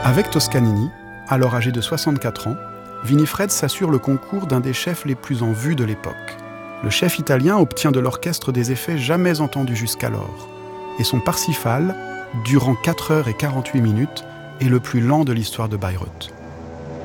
Avec Toscanini, alors âgé de 64 ans, Winifred s'assure le concours d'un des chefs les plus en vue de l'époque. Le chef italien obtient de l'orchestre des effets jamais entendus jusqu'alors, et son Parsifal, durant 4 heures et 48 minutes, est le plus lent de l'histoire de Bayreuth.